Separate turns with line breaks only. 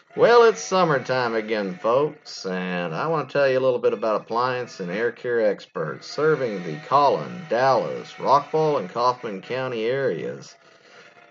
Well, it's summertime again, folks, and I want to tell you a little bit about appliance and air care experts serving the Collin, Dallas, Rockfall, and Kaufman County areas.